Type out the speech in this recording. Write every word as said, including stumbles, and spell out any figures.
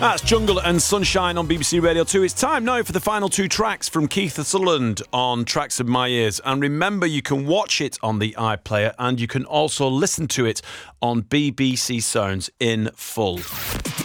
That's Jungle and Sunshine on B B C Radio two. It's time now for the final two tracks from Keith Sutherland on Tracks of My Ears. And remember, you can watch it on the iPlayer and you can also listen to it on B B C Sounds in full.